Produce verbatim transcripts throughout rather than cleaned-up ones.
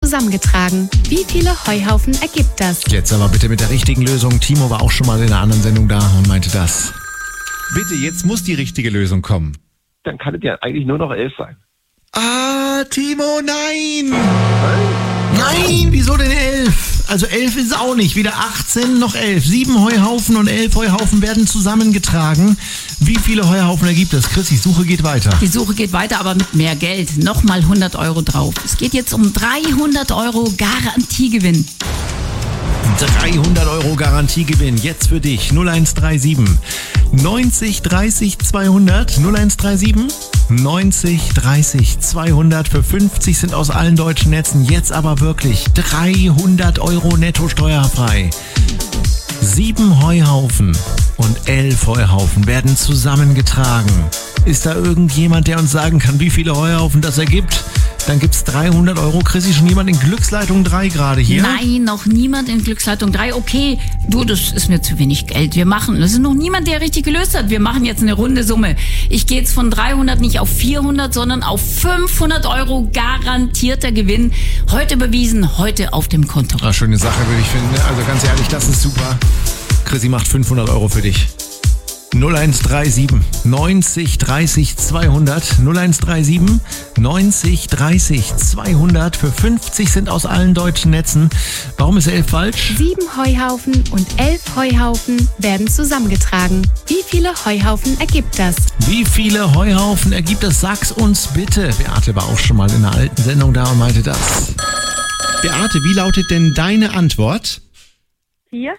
zusammengetragen. Wie viele Heuhaufen ergibt das? Jetzt aber bitte mit der richtigen Lösung. Timo war auch schon mal in einer anderen Sendung da und meinte das. Bitte, jetzt muss die richtige Lösung kommen. Dann kann es ja eigentlich nur noch elf sein. Ah, Timo, nein! Nein, wieso denn elf? Also elf ist es auch nicht. Weder achtzehn noch elf. Sieben Heuhaufen und elf Heuhaufen werden zusammengetragen. Wie viele Heuhaufen ergibt das? Chris, die Suche geht weiter. Die Suche geht weiter, aber mit mehr Geld. Nochmal hundert Euro drauf. Es geht jetzt um dreihundert Euro Garantiegewinn. dreihundert Euro Garantiegewinn. Jetzt für dich. null eins drei sieben neunzig dreißig zweihundert. null eins drei sieben neunzig dreißig zweihundert. Für fünfzig sind aus allen deutschen Netzen. Jetzt aber wirklich dreihundert Euro netto steuerfrei. Sieben Heuhaufen und elf Heuhaufen werden zusammengetragen. Ist da irgendjemand, der uns sagen kann, wie viele Heuhaufen das ergibt? Dann gibt's dreihundert Euro. Chrissy, schon jemand in Glücksleitung drei gerade hier? Nein, noch niemand in Glücksleitung drei. Okay, du, das ist mir zu wenig Geld. Wir machen, das ist noch niemand, der richtig gelöst hat. Wir machen jetzt eine runde Summe. Ich gehe jetzt von dreihundert nicht auf vierhundert, sondern auf fünfhundert Euro garantierter Gewinn. Heute überwiesen, heute auf dem Konto. Ah, schöne Sache, würde ich finden. Also ganz ehrlich, das ist super. Chrissy macht fünfhundert Euro für dich. null eins drei sieben neunzig dreißig zweihundert. null eins drei sieben neunzig dreißig zweihundert. Für fünfzig sind aus allen deutschen Netzen. Warum ist elf falsch? Sieben Heuhaufen und elf Heuhaufen werden zusammengetragen. Wie viele Heuhaufen ergibt das? Wie viele Heuhaufen ergibt das? Sag's uns bitte. Beate war auch schon mal in einer alten Sendung da und meinte das. Beate, wie lautet denn deine Antwort? Vier.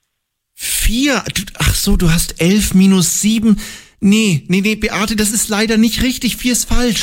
Vier? Ach so, du hast elf minus sieben. Nee, nee, nee, Beate, das ist leider nicht richtig. Vier ist falsch.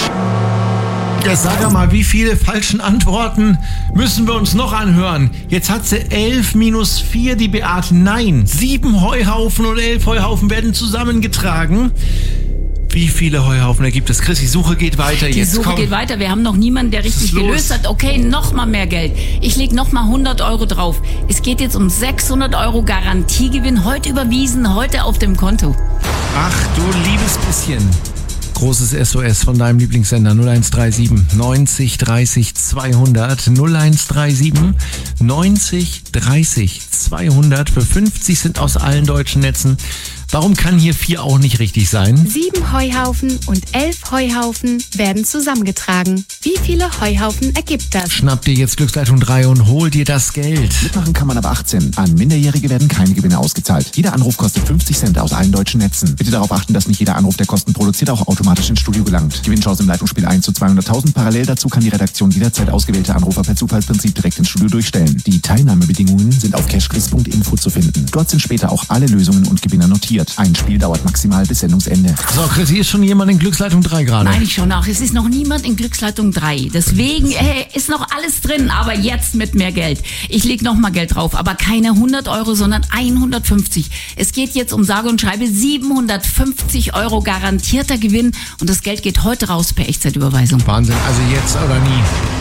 Ja, sag mal, wie viele falschen Antworten müssen wir uns noch anhören? Jetzt hat sie elf minus vier, die Beate. Nein, sieben Heuhaufen und elf Heuhaufen werden zusammengetragen. Wie viele Heuhaufen ergibt es? Chris, die Suche geht weiter die jetzt. Die Suche Komm. geht weiter. Wir haben noch niemanden, der richtig gelöst hat. Okay, noch mal mehr Geld. Ich leg noch mal hundert Euro drauf. Es geht jetzt um sechshundert Euro Garantiegewinn. Heute überwiesen, heute auf dem Konto. Ach du liebes bisschen. Großes S O S von deinem Lieblingssender. null eins drei sieben neunzig dreißig zweihundert. null eins drei sieben neunzig dreißig zweihundert. Für fünfzig sind aus allen deutschen Netzen. Warum kann hier vier auch nicht richtig sein? Sieben Heuhaufen und elf Heuhaufen werden zusammengetragen. Wie viele Heuhaufen ergibt das? Schnapp dir jetzt Glücksleitung drei und hol dir das Geld. Mitmachen kann man ab achtzehn. An Minderjährige werden keine Gewinne ausgezahlt. Jeder Anruf kostet fünfzig Cent aus allen deutschen Netzen. Bitte darauf achten, dass nicht jeder Anruf, der Kosten produziert, auch automatisch ins Studio gelangt. Gewinnchance im Leitungsspiel eins zu zweihunderttausend. Parallel dazu kann die Redaktion jederzeit ausgewählte Anrufer per Zufallsprinzip direkt ins Studio durchstellen. Die Teilnahmebedingungen sind auf cashquiz punkt info zu finden. Dort sind später auch alle Lösungen und Gewinner notiert. Ein Spiel dauert maximal bis Sendungsende. So, Chris, hier ist schon jemand in Glücksleitung drei gerade. Nein, ich schau nach. Es ist noch niemand in Glücksleitung drei. Deswegen äh, ist noch alles drin, aber jetzt mit mehr Geld. Ich leg noch mal Geld drauf, aber keine hundert Euro, sondern hundertfünfzig. Es geht jetzt um sage und schreibe siebenhundertfünfzig Euro garantierter Gewinn und das Geld geht heute raus per Echtzeitüberweisung. Wahnsinn, also jetzt oder nie.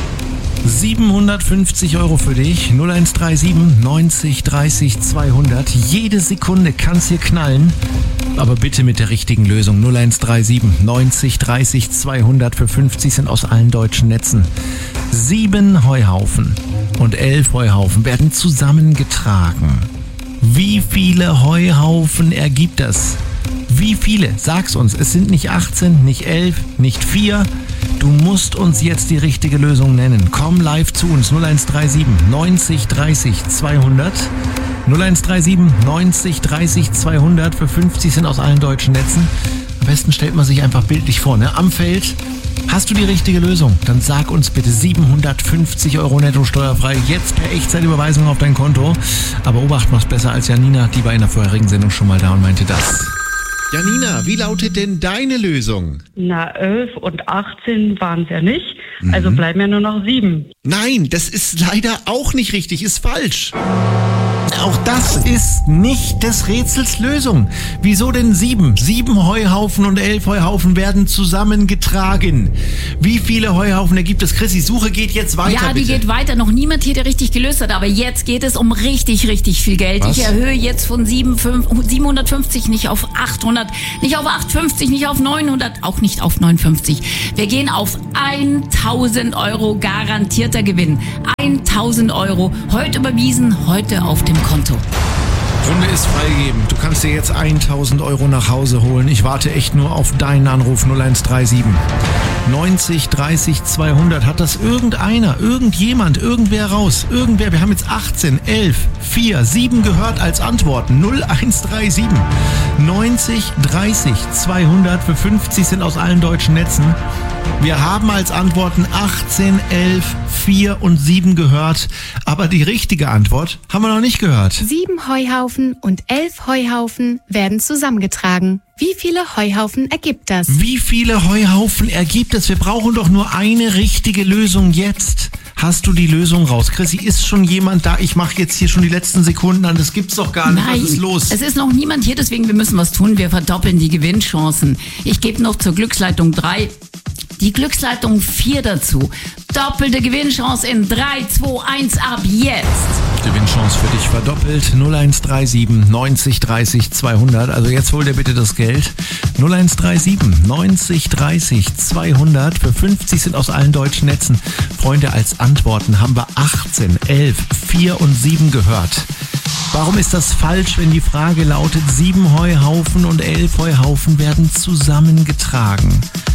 siebenhundertfünfzig Euro für dich. null eins drei sieben neunzig dreißig zweihundert. Jede Sekunde kann's hier knallen. Aber bitte mit der richtigen Lösung. null eins drei sieben neunzig dreißig zweihundert. Für fünfzig sind aus allen deutschen Netzen. Sieben Heuhaufen und elf Heuhaufen werden zusammengetragen. Wie viele Heuhaufen ergibt das? Wie viele? Sag's uns. Es sind nicht achtzehn, nicht elf, nicht vier. Du musst uns jetzt die richtige Lösung nennen. Komm live zu uns. null eins drei sieben neunzig dreißig zweihundert. null eins drei sieben neunzig dreißig zweihundert. Für fünfzig sind aus allen deutschen Netzen. Am besten stellt man sich einfach bildlich vor, ne? Am Feld. Hast du die richtige Lösung? Dann sag uns bitte siebenhundertfünfzig Euro netto steuerfrei. Jetzt per Echtzeitüberweisung auf dein Konto. Aber Obacht, mach's besser als Janina. Die war in der vorherigen Sendung schon mal da und meinte das. Janina, wie lautet denn deine Lösung? Na, elf und achtzehn waren es ja nicht. Also bleiben ja nur noch sieben. Nein, das ist leider auch nicht richtig, ist falsch. auch das ist nicht des Rätsels Lösung. Wieso denn sieben? Sieben Heuhaufen und elf Heuhaufen werden zusammengetragen. Wie viele Heuhaufen ergibt es? Chris, die Suche geht jetzt weiter, Ja, die bitte. geht weiter. Noch niemand hier, der richtig gelöst hat. Aber jetzt geht es um richtig, richtig viel Geld. Was? Ich erhöhe jetzt von siebenhundertfünfzig nicht auf achthundert, nicht auf achthundertfünfzig, nicht auf neunhundert, auch nicht auf neunundfünfzig. Wir gehen auf tausend Euro garantierter Gewinn. tausend Euro. Heute überwiesen, heute auf dem Konto. Runde ist freigegeben. Du kannst dir jetzt tausend Euro nach Hause holen. Ich warte echt nur auf deinen Anruf null eins drei sieben neunzig dreißig zweihundert. Hat das irgendeiner, irgendjemand, irgendwer raus? Irgendwer? Wir haben jetzt achtzehn, elf, vier, sieben gehört als Antworten. null eins drei sieben neunzig dreißig zweihundert. Für fünfzig sind aus allen deutschen Netzen. Wir haben als Antworten achtzehn, elf, vier und sieben gehört. Aber die richtige Antwort haben wir noch nicht gehört. Sieben Heuhaufen und elf Heuhaufen werden zusammengetragen. Wie viele Heuhaufen ergibt das? Wie viele Heuhaufen ergibt es? Wir brauchen doch nur eine richtige Lösung jetzt. Hast du die Lösung raus? Chrissy, ist schon jemand da? Ich mache jetzt hier schon die letzten Sekunden an. Das gibt's doch gar nicht. Nein, Was ist los? Es ist noch niemand hier, deswegen wir müssen was tun. Wir verdoppeln die Gewinnchancen. Ich gebe noch zur Glücksleitung drei die Glücksleitung vier dazu. Doppelte Gewinnchance in drei, zwei, eins ab jetzt. Gewinnchance für dich verdoppelt. null eins drei sieben neunzig dreißig zweihundert. Also jetzt hol dir bitte das Geld. null eins drei sieben neunzig dreißig zweihundert. Für fünfzig sind aus allen deutschen Netzen. Freunde, als Antworten haben wir achtzehn, elf, vier und sieben gehört. Warum ist das falsch, wenn die Frage lautet, sieben Heuhaufen und elf Heuhaufen werden zusammengetragen?